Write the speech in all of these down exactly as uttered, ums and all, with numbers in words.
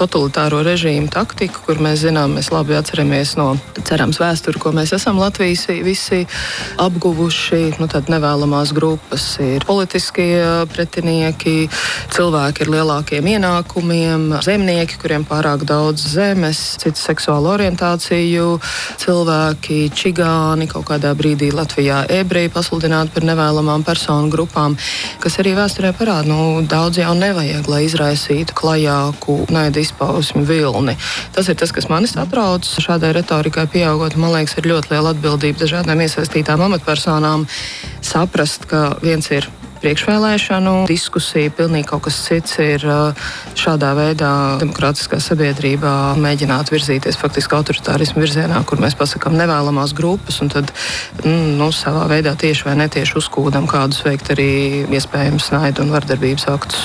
totalitāro režīmu taktiku, kur mēs zinām, mēs labi atceramies no, cerams, vēsturi, ko mēs esam Latvijas visi apguvuši. Nu, tad nevēlamās grupas ir politiskie pretinieki, cilvēki ar lielākiem ienākumiem, zemnieki, kuriem pārāk daudz zemes, citu seksuālu orientāciju, cilvēki, čigāni, kaut kādā brīdī Latvijā ebreji pasludināti par nevēlamām personu grupām, kas arī vēsturē parāda, nu, daudz jau nevajag, lai izraisītu klajāku naida izpausmi vilni. Tas ir tas, kas mani satrauc. Šādai retorikai pieaugot, man liekas, ir ļoti liela atbildība dažādām iesaistītām amatpersonām saprast, ka viens ir priekšvēlēšanu diskusija, pilnīgi kaut kas cits ir šādā veidā demokrātiskā sabiedrībā mēģināt virzīties faktiski autoritārismu virzienā, kur mēs pasakām nevēlamās grupas un tad nu, savā veidā tieši vai netieši uzkūdam kādus veikt arī iespējams naidu un vardarbības aktus.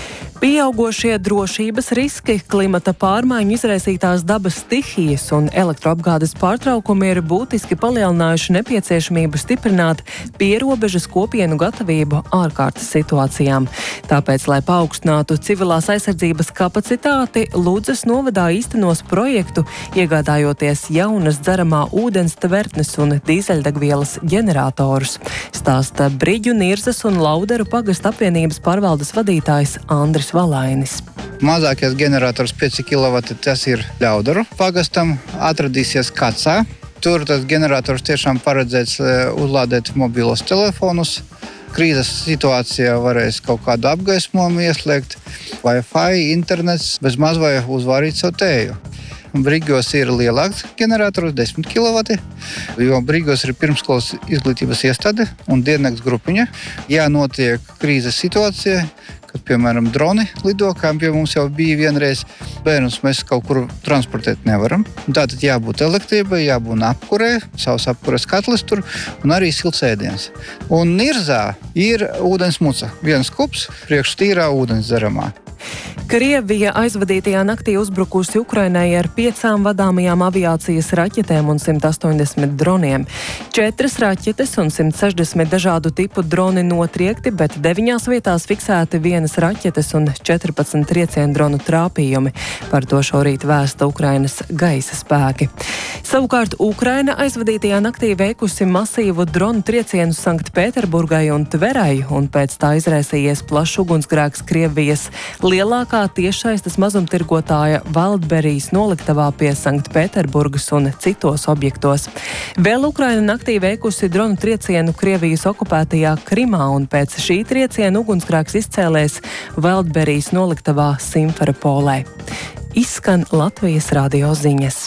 Pieaugošie drošības riski, klimata pārmaiņu izraisītās dabas stihijas un elektroapgādes pārtraukumi ir būtiski palielinājuši nepieciešamību stiprināt pierobežas kopienu gatavību ārkārtas situācijām. Tāpēc, lai paaugstinātu civilās aizsardzības kapacitāti, Ludzas novadā īstenos projektu, iegādājoties jaunas dzeramā ūdens tvertnes un dīzeļdegvielas ģeneratorus, stāsta Briģu, Nirzas un Lauderu pagasta apvienības pārvaldes vadītājs Andris Valainis. Mazākais ģenerators pieci kilovati, tas ir Ļaudaru pagastam, atradīsies Kacā. Tur tas ģenerators tiešām paredzēts uzlādēt mobilos telefonus. Krīzes situācijā varēs kaut kādu apgaismojumu ieslēgt, Wi-Fi, internets, bez maz vai uzvārīt savu tēju. Brīgos ir lielāks ģenerators, desmit kilovati, jo Brīgos ir pirmskolas izglītības iestāde un diennakts grupiņa. Ja notiek krīzes situācija, kad, piemēram, droni lido, kā pie mums jau bija vienreiz, bērnus mēs kaut kur transportēt nevaram. Tātad jābūt elektrībai, jābūt apkurē, savs apkures katlis tur un arī silts ēdiens. Un Nirzā ir ūdens muca, viens kups priekš tīrā ūdens dzeramā. Krievija aizvadītajā naktī uzbrukusi Ukrainai ar piecām vadāmajām aviācijas raķetēm un simt astoņdesmit droniem. Četras raķetes un simt sešdesmit dažādu tipu droni notriekti, bet deviņās vietās fiksēti vienas raķetes un četrpadsmit triecienu dronu trāpījumi. Par to šorīt vēsta Ukrainas gaisa spēki. Savukārt Ukraina aizvadītajā naktī veikusi masīvu dronu triecienu Sanktpēterburgai un Tverai, un pēc tā izraisījies plašs ugunsgrēks Krievijas lielākā tiešsaistes mazumtirgotāja Wildberries noliktavā pie Sanktpēterburgas un citos objektos. Vēl Ukraina naktī veikusi dronu triecienu Krievijas okupētajā Krimā, un pēc šī trieciena ugunsgrēks izcēlēs Wildberries noliktavā Simferopolē. Izskan Latvijas radio ziņas.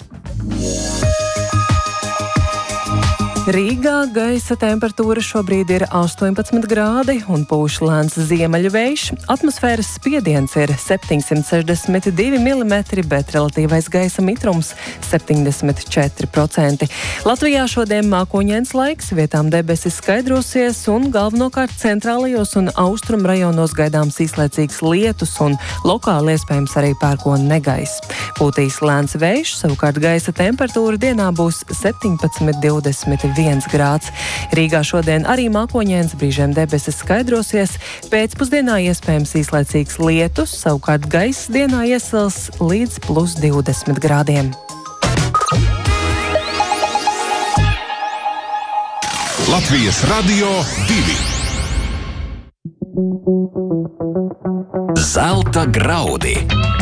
Rīgā gaisa temperatūra šobrīd ir astoņpadsmit grādi un pūš lēns ziemeļu vējš. Atmosfēras spiediens ir septiņsimt sešdesmit divi milimetri, bet relatīvais gaisa mitrums septiņdesmit četri procenti. Latvijā šodien mākoņains laiks, vietām debesis skaidrosies un galvenokārt centrālajos un austrumu rajonos gaidāms īslaicīgs lietus un lokāli iespējams arī pērkona negaiss. Pūtīs lēns vējš, savukārt gaisa temperatūra dienā būs septiņpadsmit divdesmit viens grāds. Rīgā šodien arī mākoņains, brīžiem debesis skaidrosies, pēcpusdienā iespējams īslaicīgs lietus, savukārt gaiss dienā iesals līdz plus divdesmit grādiem. Latvijas radio divi. Zelta graudi.